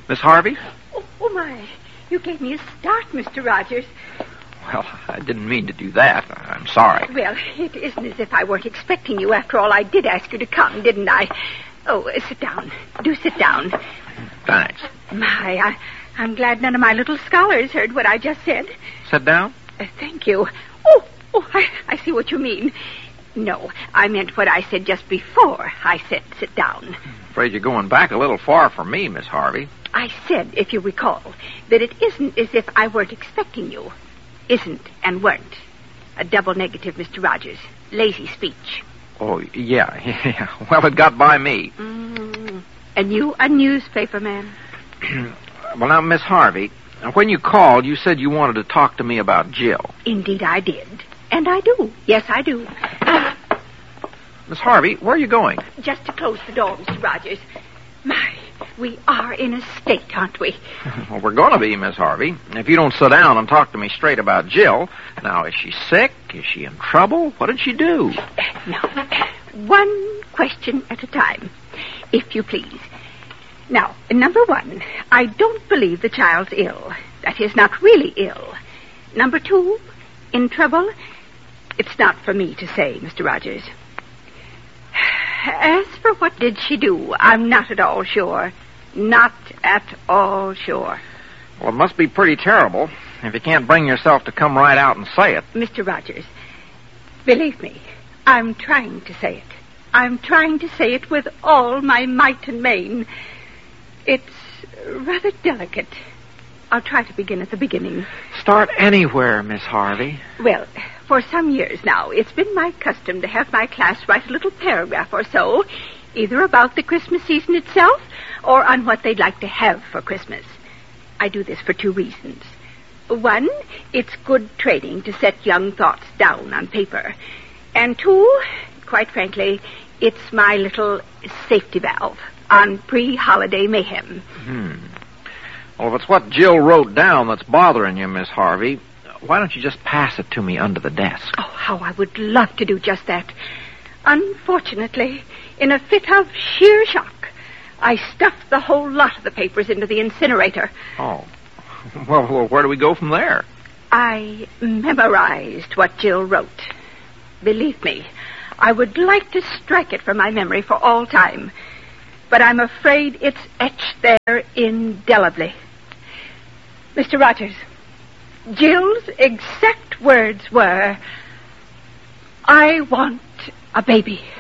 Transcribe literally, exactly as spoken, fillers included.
Miss Harvey? Oh, oh, my. You gave me a start, Mister Rogers. Well, I didn't mean to do that. I'm sorry. Well, it isn't as if I weren't expecting you. After all, I did ask you to come, didn't I? Oh, uh, sit down. Do sit down. Thanks. My, I, I'm glad none of my little scholars heard what I just said. Sit down? Uh, thank you. Oh, oh, I, I see what you mean. No, I meant what I said just before I said sit down. Afraid you're going back a little far for me, Miss Harvey. I said, if you recall, that it isn't as if I weren't expecting you. Isn't and weren't. A double negative, Mister Rogers. Lazy speech. Oh, yeah, yeah. Well, it got by me. Mm. And you a newspaper man? Well, now, Miss Harvey, when you called, you said you wanted to talk to me about Jill. Indeed, I did. And I do. Yes, I do. Miss Harvey, where are you going? Just to close the door, Mister Rogers. My, we are in a state, aren't we? Well, we're going to be, Miss Harvey. If you don't sit down and talk to me straight about Jill. Now, is she sick? Is she in trouble? What did she do? No. One question at a time, if you please. Now, number one, I don't believe the child's ill. That is, not really ill. Number two, in trouble? It's not for me to say, Mister Rogers. As for what did she do, I'm not at all sure. Not at all sure. Well, it must be pretty terrible if you can't bring yourself to come right out and say it. Mister Rogers, believe me, I'm trying to say it. I'm trying to say it with all my might and main. It's rather delicate. I'll try to begin at the beginning. Start anywhere, Miss Harvey. Well, for some years now, it's been my custom to have my class write a little paragraph or so, either about the Christmas season itself or on what they'd like to have for Christmas. I do this for two reasons. One, it's good training to set young thoughts down on paper. And two, quite frankly, it's my little safety valve on pre-holiday mayhem. Hmm. Well, if it's what Jill wrote down that's bothering you, Miss Harvey, why don't you just pass it to me under the desk? Oh, how I would love to do just that. Unfortunately, in a fit of sheer shock, I stuffed the whole lot of the papers into the incinerator. Oh. Well, well, where do we go from there? I memorized what Jill wrote. Believe me, I would like to strike it from my memory for all time. But I'm afraid it's etched there indelibly. Mister Rogers, Jill's exact words were, I want a baby.